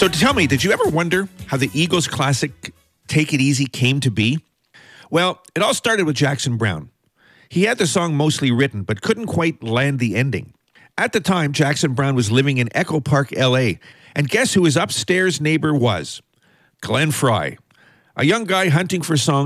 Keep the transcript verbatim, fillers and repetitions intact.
So tell me, did you ever wonder how the Eagles classic Take It Easy came to be? Well, it all started with Jackson Browne. He had the song mostly written, but couldn't quite land the ending. At the time, Jackson Browne was living in Echo Park, L A, and guess who his upstairs neighbor was? Glenn Frey, a young guy hunting for songs